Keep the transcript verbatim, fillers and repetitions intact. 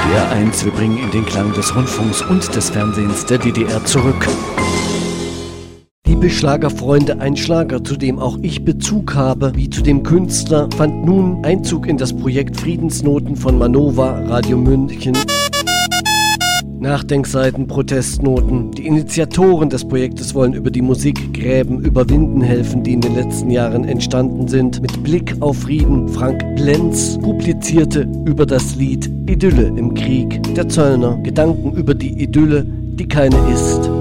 D R eins, wir bringen in den Klang des Rundfunks und des Fernsehens der D D R zurück. Liebe Schlagerfreunde, ein Schlager, zu dem auch ich Bezug habe, wie zu dem Künstler, fand nun Einzug in das Projekt Friedensnoten von Manova, Radio München. Nachdenkseiten, Protestnoten. Die Initiatoren des Projektes wollen über die Musikgräben überwinden helfen, die in den letzten Jahren entstanden sind. Mit Blick auf Frieden, Frank Lenz publizierte über das Lied Idylle im Krieg. Der Zöllner, Gedanken über die Idylle, die keine ist.